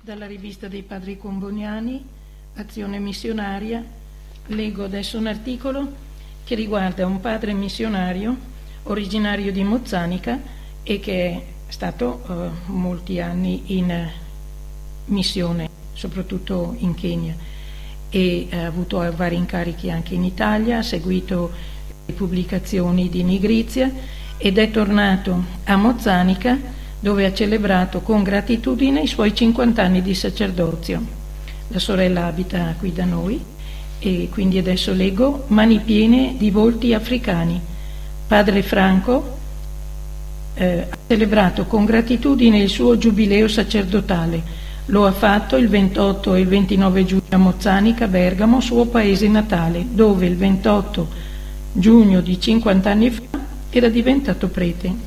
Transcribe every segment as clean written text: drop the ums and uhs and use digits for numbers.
Dalla rivista dei Padri Comboniani, Azione Missionaria, leggo adesso un articolo che riguarda un padre missionario originario di Mozzanica e che è stato molti anni in missione, soprattutto in Kenya, e ha avuto vari incarichi anche in Italia, ha seguito le pubblicazioni di Nigrizia ed è tornato a Mozzanica, dove ha celebrato con gratitudine i suoi 50 anni di sacerdozio. La sorella abita qui da noi e quindi adesso leggo Mani piene di volti africani. Padre Franco ha celebrato con gratitudine il suo giubileo sacerdotale. Lo ha fatto il 28 e il 29 giugno a Mozzanica, Bergamo, suo paese natale, dove il 28 giugno di 50 anni fa era diventato prete.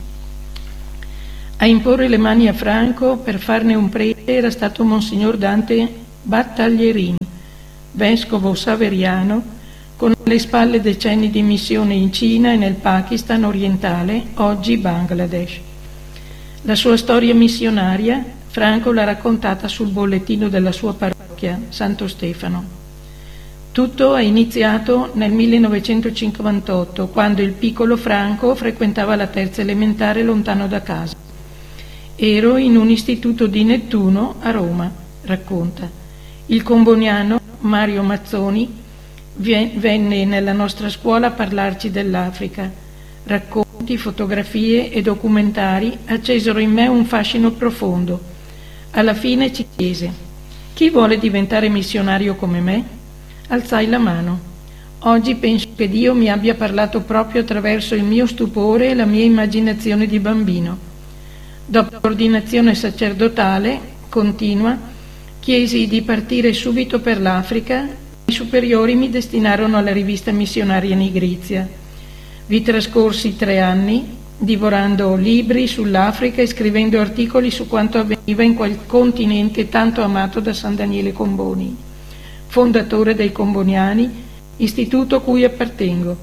A imporre le mani a Franco per farne un prete era stato Monsignor Dante Battaglierini, vescovo saveriano con alle spalle decenni di missione in Cina e nel Pakistan orientale, oggi Bangladesh. La sua storia missionaria Franco l'ha raccontata sul bollettino della sua parrocchia, Santo Stefano. Tutto è iniziato nel 1958, quando il piccolo Franco frequentava la terza elementare lontano da casa. Ero in un istituto di Nettuno a Roma, racconta. Il comboniano Mario Mazzoni venne nella nostra scuola a parlarci dell'Africa. Racconti, fotografie e documentari accesero in me un fascino profondo. Alla fine ci chiese: chi vuole diventare missionario come me? Alzai la mano. Oggi penso che Dio mi abbia parlato proprio attraverso il mio stupore e la mia immaginazione di bambino. Dopo l'ordinazione sacerdotale, continua, chiesi di partire subito per l'Africa. I superiori mi destinarono alla rivista missionaria Nigrizia. Vi trascorsi 3 anni, divorando libri sull'Africa e scrivendo articoli su quanto avveniva in quel continente tanto amato da San Daniele Comboni, fondatore dei Comboniani, istituto a cui appartengo.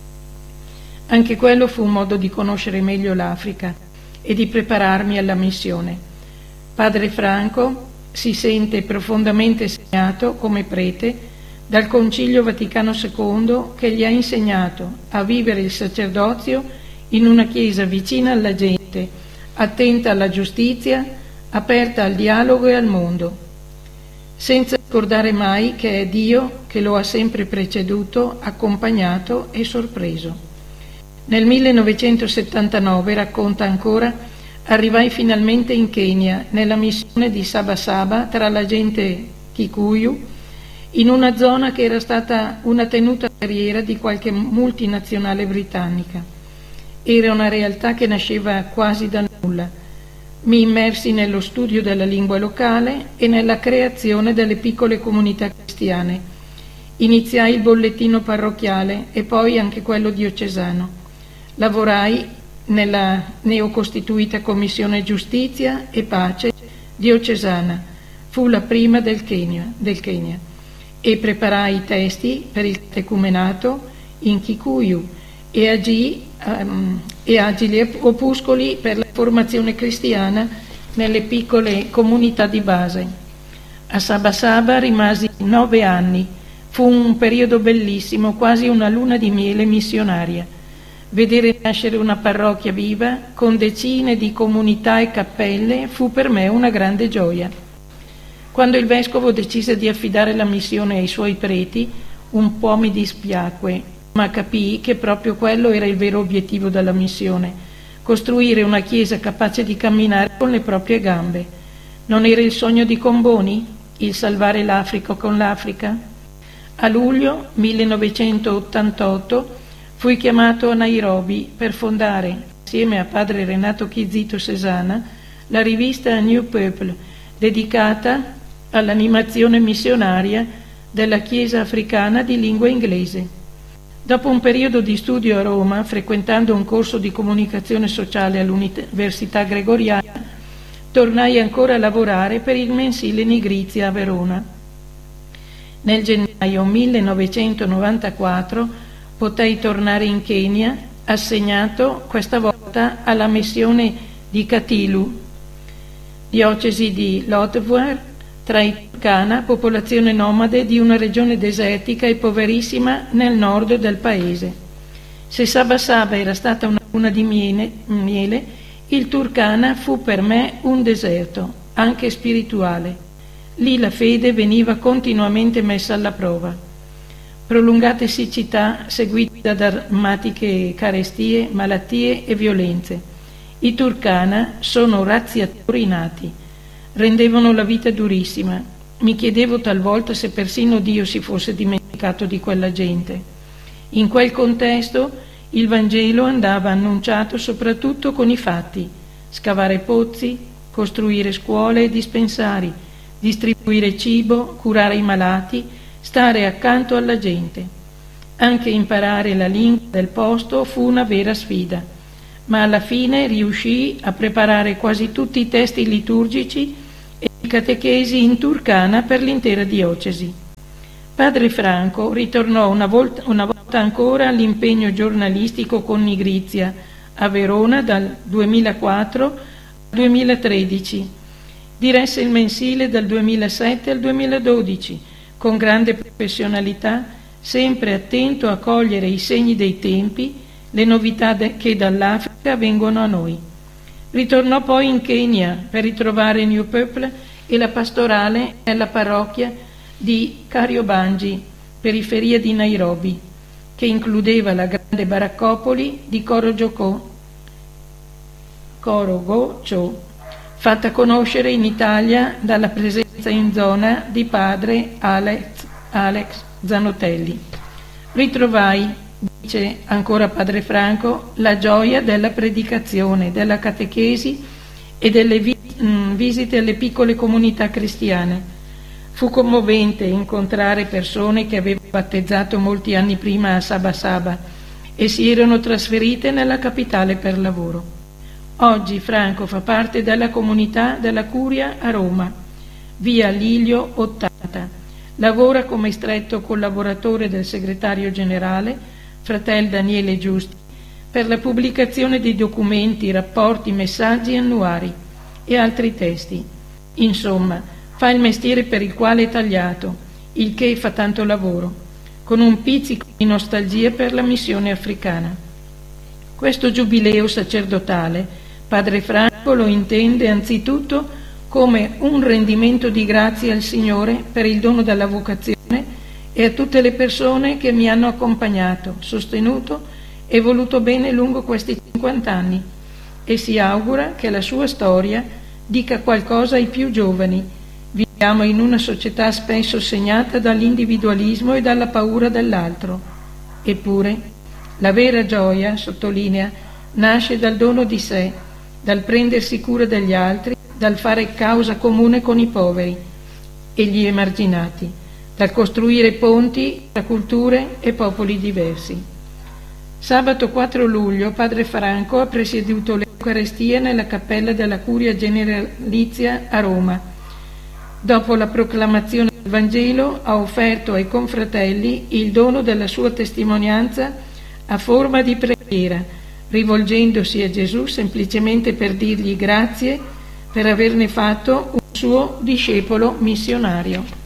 Anche quello fu un modo di conoscere meglio l'Africa e di prepararmi alla missione. Padre Franco si sente profondamente segnato come prete dal Concilio Vaticano II, che gli ha insegnato a vivere il sacerdozio in una Chiesa vicina alla gente, attenta alla giustizia, aperta al dialogo e al mondo, senza ricordare mai che è Dio che lo ha sempre preceduto, accompagnato e sorpreso. Nel 1979, racconta ancora, arrivai finalmente in Kenya, nella missione di Sabasaba, tra la gente Kikuyu, in una zona che era stata una tenuta terriera di qualche multinazionale britannica. Era una realtà che nasceva quasi da nulla. Mi immersi nello studio della lingua locale e nella creazione delle piccole comunità cristiane. Iniziai il bollettino parrocchiale e poi anche quello diocesano. Lavorai nella neocostituita Commissione Giustizia e Pace diocesana, fu la prima del Kenya, e preparai i testi per il catecumenato in Kikuyu e agili opuscoli per la formazione cristiana nelle piccole comunità di base. A Sabasaba rimasi 9 anni, fu un periodo bellissimo, quasi una luna di miele missionaria. Vedere nascere una parrocchia viva, con decine di comunità e cappelle, fu per me una grande gioia. Quando il vescovo decise di affidare la missione ai suoi preti, un po' mi dispiacque, ma capii che proprio quello era il vero obiettivo della missione: costruire una chiesa capace di camminare con le proprie gambe. Non era il sogno di Comboni? Il salvare l'Africa con l'Africa? A luglio 1988 fui chiamato a Nairobi per fondare, assieme a padre Renato Chizito Sesana, la rivista New People, dedicata all'animazione missionaria della Chiesa africana di lingua inglese. Dopo un periodo di studio a Roma, frequentando un corso di comunicazione sociale all'Università Gregoriana, tornai ancora a lavorare per il mensile Nigrizia a Verona. Nel gennaio 1994 potei tornare in Kenya, assegnato questa volta alla missione di Katilu, diocesi di Lothwar, tra i Turkana, popolazione nomade di una regione desertica e poverissima nel nord del paese. Se Saba Saba era stata una luna di miele, il Turkana fu per me un deserto, anche spirituale. Lì la fede veniva continuamente messa alla prova. Prolungate siccità seguite da drammatiche carestie, malattie e violenze. I Turkana sono razziatori nati, rendevano la vita durissima. Mi chiedevo talvolta se persino Dio si fosse dimenticato di quella gente. In quel contesto il Vangelo andava annunciato soprattutto con i fatti: scavare pozzi, costruire scuole e dispensari, distribuire cibo, curare i malati, stare accanto alla gente. Anche imparare la lingua del posto fu una vera sfida, ma alla fine riuscii a preparare quasi tutti i testi liturgici e i catechesi in Turkana per l'intera diocesi. Padre Franco ritornò una volta ancora all'impegno giornalistico con Nigrizia a Verona dal 2004 al 2013. Diresse il mensile dal 2007 al 2012 con grande professionalità, sempre attento a cogliere i segni dei tempi, le novità che dall'Africa vengono a noi. Ritornò poi in Kenya per ritrovare New People e la pastorale nella parrocchia di Kariobangi, periferia di Nairobi, che includeva la grande baraccopoli di Korogocho, fatta conoscere in Italia dalla presenza in zona di padre Alex Zanotelli. Ritrovai, dice ancora padre Franco, la gioia della predicazione, della catechesi e delle visite alle piccole comunità cristiane. Fu commovente incontrare persone che avevo battezzato molti anni prima a Saba Saba e si erano trasferite nella capitale per lavoro. Oggi Franco fa parte della comunità della Curia a Roma, via Lilio 80. Lavora come stretto collaboratore del segretario generale, fratel Daniele Giusti, per la pubblicazione di documenti, rapporti, messaggi annuari e altri testi. Insomma, fa il mestiere per il quale è tagliato, il che fa tanto lavoro, con un pizzico di nostalgia per la missione africana. Questo giubileo sacerdotale Padre Franco lo intende anzitutto come un rendimento di grazie al Signore per il dono della vocazione e a tutte le persone che mi hanno accompagnato, sostenuto e voluto bene lungo questi 50 anni, e si augura che la sua storia dica qualcosa ai più giovani. Viviamo in una società spesso segnata dall'individualismo e dalla paura dell'altro. Eppure, la vera gioia, sottolinea, nasce dal dono di sé, dal prendersi cura degli altri, dal fare causa comune con i poveri e gli emarginati, dal costruire ponti tra culture e popoli diversi. Sabato 4 luglio Padre Franco ha presieduto l'Eucarestia nella cappella della Curia Generalizia a Roma. Dopo la proclamazione del Vangelo ha offerto ai confratelli il dono della sua testimonianza a forma di preghiera, rivolgendosi a Gesù semplicemente per dirgli grazie per averne fatto un suo discepolo missionario.